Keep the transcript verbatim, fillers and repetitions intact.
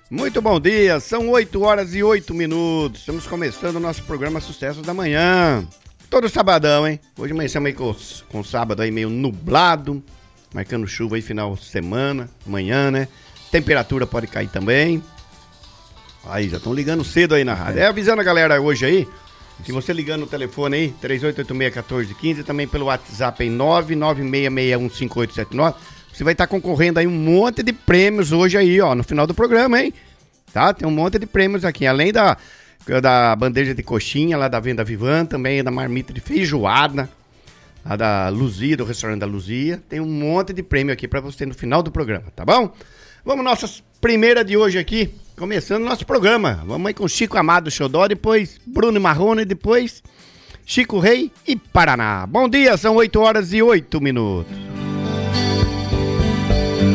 Muito bom dia, são oito horas e oito minutos. Estamos começando o nosso programa Sucessos da Manhã. Todo sabadão, hein? Hoje amanhecemos aí com, com sábado aí meio nublado, marcando chuva aí final de semana, amanhã, né? Temperatura pode cair também. Aí, já estão ligando cedo aí na rádio. É avisando a galera hoje aí, que você ligando o telefone aí, três oito oito seis, um quatro um cinco, também pelo WhatsApp em nove nove seis seis um cinco oito sete nove. Você vai estar concorrendo aí um monte de prêmios hoje aí, ó, no final do programa, hein? Tá? Tem um monte de prêmios aqui, além da, da bandeja de coxinha lá da Venda Vivan, também da marmita de feijoada, lá da Luzia, do restaurante da Luzia. Tem um monte de prêmio aqui pra você no final do programa, tá bom? Vamos nossa primeira de hoje aqui, começando o nosso programa. Vamos aí com Chico Amado Xodó, depois Bruno Marrone, depois Chico Rei e Paraná. Bom dia, são oito horas e oito minutos.